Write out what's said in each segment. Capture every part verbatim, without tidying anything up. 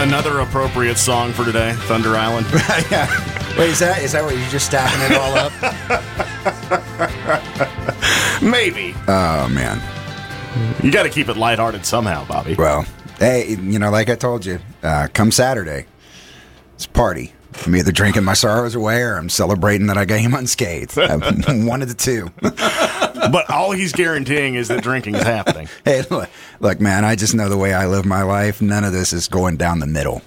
Another appropriate song for today, Thunder Island. Yeah. Wait, is that is that what you're just stacking it all up? Maybe. Oh man. You got to keep it lighthearted somehow, Bobby. Well, hey, you know, like I told you, uh, come Saturday, it's a party. I'm either drinking my sorrows away or I'm celebrating that I got him unscathed. One of the two. But all he's guaranteeing is that drinking is happening. Hey, look, look, man, I just know the way I live my life. None of this is going down the middle.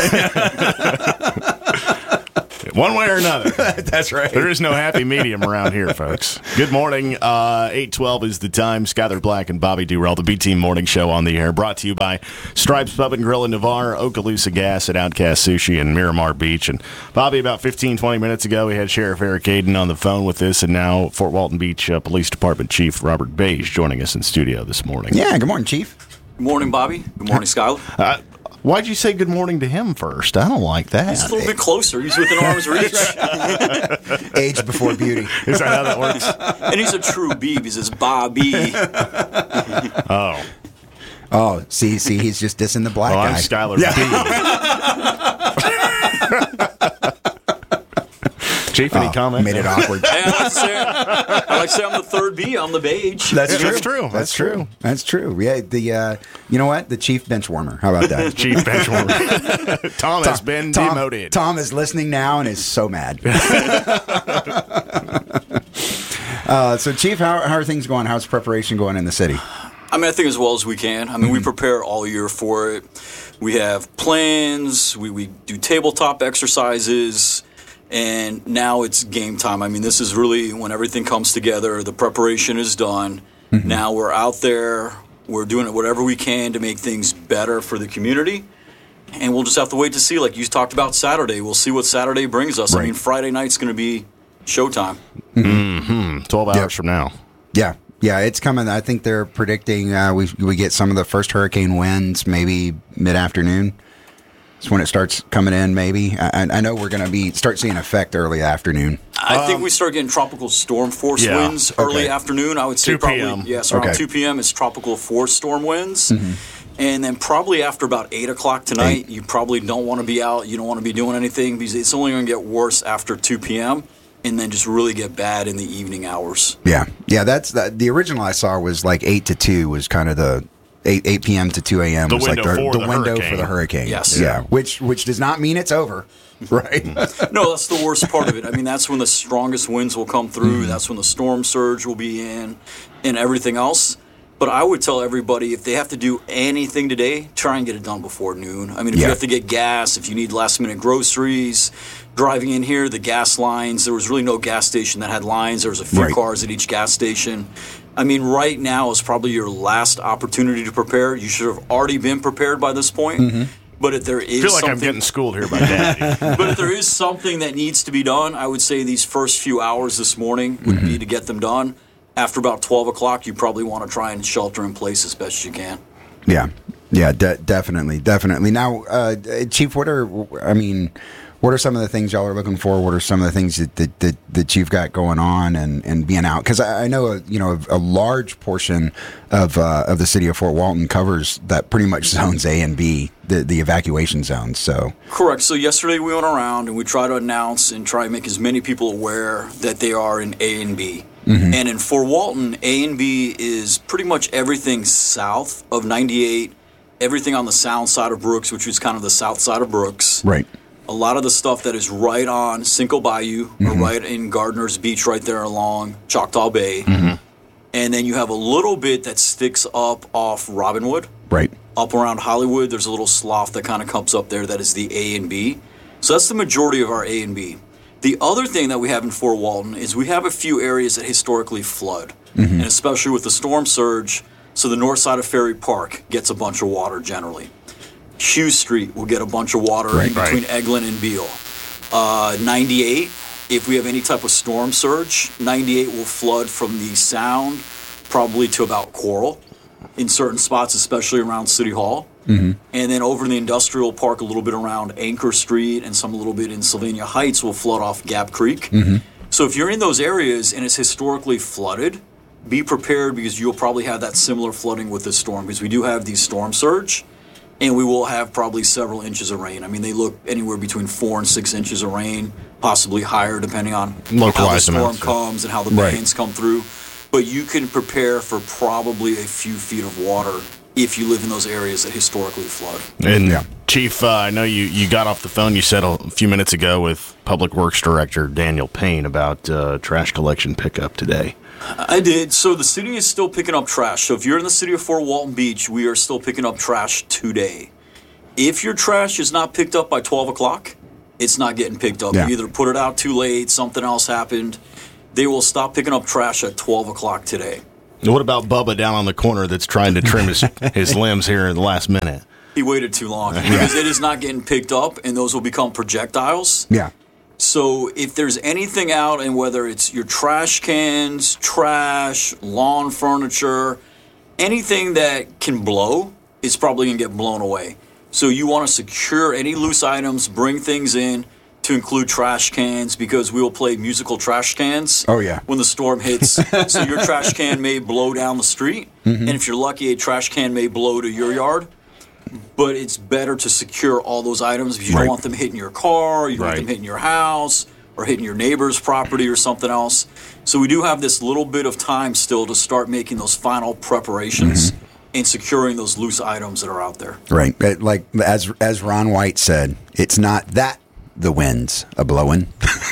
One way or another. That's right. There is no happy medium around here, folks. Good morning. Uh, eight twelve is the time. Skyler Black and Bobby Durrell, the B-Team Morning Show on the air. Brought to you by Stripes Pub and Grill in Navarre, Okaloosa Gas at Outcast Sushi and Miramar Beach. And Bobby, about fifteen, twenty minutes ago, we had Sheriff Eric Aiden on the phone with us, and now Fort Walton Beach uh, Police Department Chief Robert Beige joining us in studio this morning. Yeah, good morning, Chief. Good morning, Bobby. Good morning, Skyler. Uh, Why'd you say good morning to him first? I don't like that. He's a little bit closer. He's within arm's reach. Age before beauty. Is that how that works? And he's a true Beeb. He says, Bobby. Oh. Oh, see, see, he's just dissing the black Oh, guy. I'm Skyler B. Chief, any Oh, comment? made it awkward. Hey, I like to say, I like to say I'm the third B. I'm the beige. That's Yeah, true. that's true. That's, That's true. true. That's true. Yeah, the uh, you know what? The chief bench warmer. How about that? Chief Benchwarmer. Tom has been Tom, demoted. Tom is listening now and is so mad. uh, so, Chief, how, how are things going? How's preparation going in the city? I mean, I think as well as we can. I mean, we prepare all year for it. We have plans. We, we do tabletop exercises. And now it's game time. I mean, this is really when everything comes together. The preparation is done. Mm-hmm. Now we're out there. We're doing whatever we can to make things better for the community. And we'll just have to wait to see. Like you talked about Saturday. We'll see what Saturday brings us. Right. I mean, Friday night's going to be showtime. Mm-hmm. twelve hours Yep. from now. Yeah. Yeah, it's coming. I think they're predicting uh, we we get some of the first hurricane winds maybe mid-afternoon. It's when it starts coming in, maybe. I, I know we're going to be start seeing effect early afternoon. I Um, think we start getting tropical storm force yeah, winds early okay. afternoon. I would say two probably, p.m. yes, around Okay. two p.m. it's tropical force storm winds. Mm-hmm. And then probably after about eight o'clock tonight, Eight. you probably don't want to be out. You don't want to be doing anything because it's only going to get worse after two p.m. and then just really get bad in the evening hours. Yeah, yeah. That's that. The original I saw was like eight to two was kind of the eight eight p.m. to two a.m. The was like window the, for the the window hurricane. for the hurricane. Yes. Yeah. Which which does not mean it's over, right? No, that's the worst part of it. I mean, that's when the strongest winds will come through. Mm-hmm. That's when the storm surge will be in and everything else. But I would tell everybody if they have to do anything today, try and get it done before noon. I mean, if Yeah. you have to get gas, if you need last-minute groceries, driving in here, the gas lines, there was really no gas station that had lines. There was a few Right. cars at each gas station. I mean, right now is probably your last opportunity to prepare. You should have already been prepared by this point. Mm-hmm. But if there is I feel like I'm something, getting schooled here by Dad. but if there is something that needs to be done, I would say these first few hours this morning would Mm-hmm. be to get them done. After about twelve o'clock, you probably want to try and shelter in place as best you can. Yeah, yeah, de- definitely, definitely. Now, uh, Chief, what are I mean? What are some of the things y'all are looking for? What are some of the things that that, that, that you've got going on and, and being out? Because I, I know a, you know a, a large portion of uh, of the city of Fort Walton covers that pretty much zones A and B, the the evacuation zones. So Correct. So yesterday we went around and we tried to announce and try and make as many people aware that they are in A and B. Mm-hmm. And in Fort Walton, A and B is pretty much everything south of ninety-eight, everything on the sound side of Brooks, which is kind of the south side of Brooks. right, A lot of the stuff that is right on Cinco Bayou Mm-hmm. or right in Gardner's Beach right there along Choctaw Bay. Mm-hmm. And then you have a little bit that sticks up off Robinwood. right, Up around Hollywood, there's a little slough that kind of comes up there that is the A and B. So that's the majority of our A and B. The other thing that we have in Fort Walton is we have a few areas that historically flood, mm-hmm. and especially with the storm surge, so the north side of Ferry Park gets a bunch of water generally. Hughes Street will get a bunch of water Right, in between right. Eglin and Beale. Uh, ninety-eight, if we have any type of storm surge, ninety-eight will flood from the Sound probably to about Coral in certain spots, especially around City Hall. Mm-hmm. And then over in the industrial park, a little bit around Anchor Street and some a little bit in Sylvania Heights will flood off Gap Creek. Mm-hmm. So if you're in those areas and it's historically flooded, be prepared because you'll probably have that similar flooding with this storm because we do have these storm surge. and we will have probably several inches of rain. I mean, they look anywhere between four and six inches of rain, possibly higher depending on how the Localized storm amounts, yeah. comes and how the Right. bands come through. But you can prepare for probably a few feet of water if you live in those areas that historically flood. And Yeah. Chief, uh, I know you, you got off the phone, you said a few minutes ago with Public Works Director Daniel Payne about uh, trash collection pickup today. I did. So the city is still picking up trash. So if you're in the city of Fort Walton Beach, we are still picking up trash today. If your trash is not picked up by twelve o'clock, it's not getting picked up. Yeah. You either put it out too late, something else happened. They will stop picking up trash at twelve o'clock today. What about Bubba down on the corner that's trying to trim his, his limbs here in the last minute? He waited too long because it is not getting picked up, and those will become projectiles. Yeah. So if there's anything out, and whether it's your trash cans, trash, lawn furniture, anything that can blow, it's probably going to get blown away. So you want to secure any loose items, bring things in, to include trash cans, because we will play musical trash cans. Oh, yeah. When the storm hits. So your trash can may blow down the street, Mm-hmm. and if you're lucky, a trash can may blow to your yard. But it's better to secure all those items if you Right. don't want them hitting your car, you don't Right. want them hitting your house, or hitting your neighbor's property or something else. So we do have this little bit of time still to start making those final preparations Mm-hmm. and securing those loose items that are out there. Right. It- Like as as Ron White said, it's not that the wind's a blowing.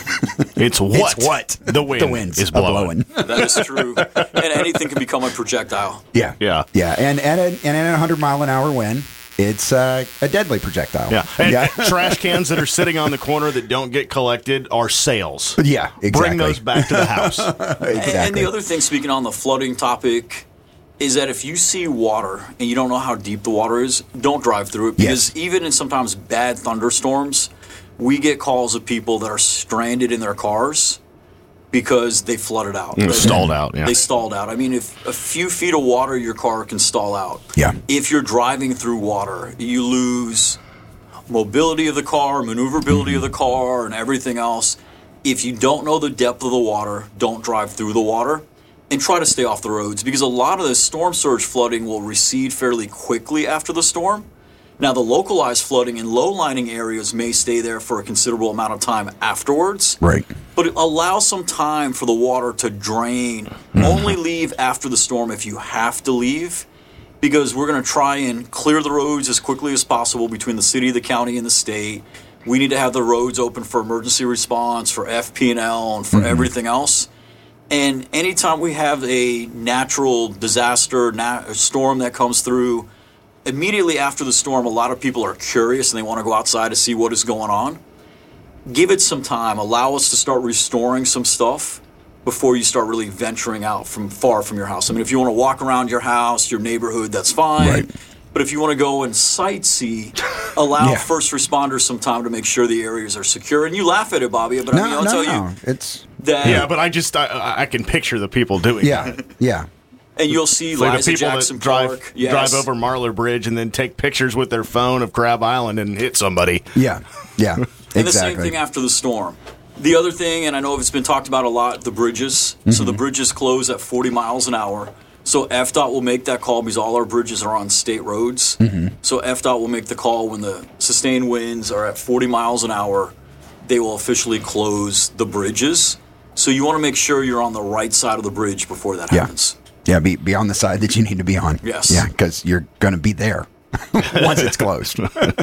It's what, It's what the wind the wind's is a blowing. blowing. That is true. And anything can become a projectile. Yeah. Yeah. Yeah. And and a, and in a hundred mile an hour wind, it's uh, a deadly projectile. Yeah. And Yeah. trash cans that are sitting on the corner that don't get collected are sales. Yeah, exactly. Bring those back to the house. exactly. And, and the other thing, speaking on the flooding topic, is that if you see water and you don't know how deep the water is, don't drive through it. Because Yes. even in sometimes bad thunderstorms, we get calls of people that are stranded in their cars because they flooded out. Mm, stalled out, yeah. They stalled out. I mean, if a few feet of water, your car can stall out. Yeah. If you're driving through water, you lose mobility of the car, maneuverability of the car, and everything else. If you don't know the depth of the water, don't drive through the water, and try to stay off the roads, because a lot of the storm surge flooding will recede fairly quickly after the storm. Now, the localized flooding in low-lying areas may stay there for a considerable amount of time afterwards. Right. But it allows some time for the water to drain. Only leave after the storm if you have to leave, because we're going to try and clear the roads as quickly as possible between the city, the county, and the state. We need to have the roads open for emergency response, for F P and L, and for everything else. And anytime we have a natural disaster, nat- a storm that comes through, immediately after the storm, a lot of people are curious and they want to go outside to see what is going on. Give it some time. Allow us to start restoring some stuff before you start really venturing out from far from your house. I mean, if you want to walk around your house, your neighborhood, that's fine. Right. But if you want to go and sightsee, allow Yeah. first responders some time to make sure the areas are secure. And you laugh at it, Bobby, but I No, mean, I'll no, tell no. you It's that. Yeah, but I just I, I can picture the people doing yeah, that. yeah. And you'll see It's like Liza the people Jackson that drive Park. Yes. drive over Marlar Bridge and then take pictures with their phone of Crab Island and hit somebody. Yeah, yeah, exactly. And the same thing after the storm. The other thing, and I know it's been talked about a lot, the bridges. Mm-hmm. So the bridges close at forty miles an hour. So F DOT will make that call because all our bridges are on state roads. Mm-hmm. So F DOT will make the call when the sustained winds are at forty miles an hour. They will officially close the bridges. So you want to make sure you're on the right side of the bridge before that Yeah. happens. Yeah, be be on the side that you need to be on. Yes. Yeah, because you're going to be there once it's closed.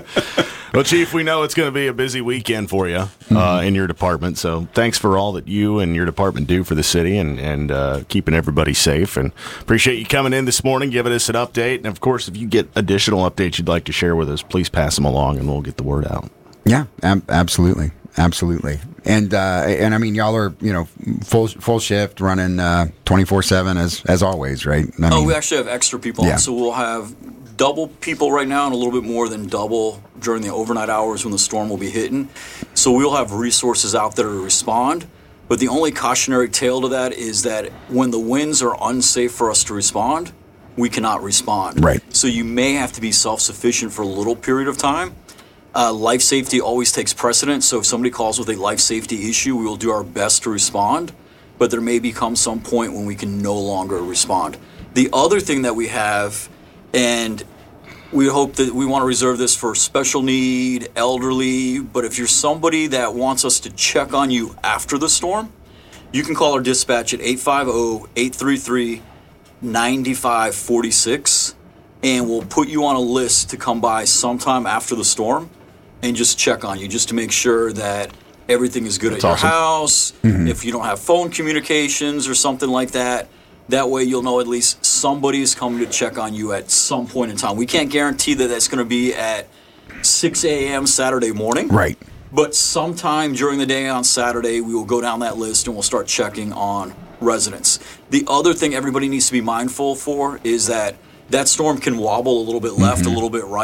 Well, Chief, we know it's going to be a busy weekend for you Mm-hmm. uh, in your department. So thanks for all that you and your department do for the city and, and uh, keeping everybody safe. And appreciate you coming in this morning, giving us an update. And, of course, if you get additional updates you'd like to share with us, please pass them along and we'll get the word out. Yeah, ab- absolutely, absolutely. And uh, and I mean, y'all are you know full full shift running twenty four seven as as always, right? I Oh, mean, we actually have extra people Yeah. on. So we'll have double people right now and a little bit more than double during the overnight hours when the storm will be hitting. So we'll have resources out there to respond. But the only cautionary tale to that is that when the winds are unsafe for us to respond, we cannot respond. Right. So you may have to be self-sufficient for a little period of time. Uh, life safety always takes precedence. So if somebody calls with a life safety issue, we will do our best to respond. But there may become some point when we can no longer respond. The other thing that we have, and we hope that we want to reserve this for special need, elderly, but if you're somebody that wants us to check on you after the storm, you can call our dispatch at eight five zero, eight three three, nine five four six, and we'll put you on a list to come by sometime after the storm and just check on you, just to make sure that everything is good That's at your awesome. house. Mm-hmm. If you don't have phone communications or something like that, that way you'll know at least somebody is coming to check on you at some point in time. We can't guarantee that that's going to be at six a.m. Saturday morning. Right. But sometime during the day on Saturday, we will go down that list and we'll start checking on residents. The other thing everybody needs to be mindful for is that that storm can wobble a little bit left, mm-hmm. a little bit right.